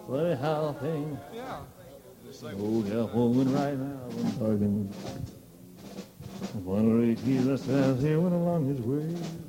Funny how things. Oh, yeah, woman right now, I'm talking. One of the keys that stands here went along his way.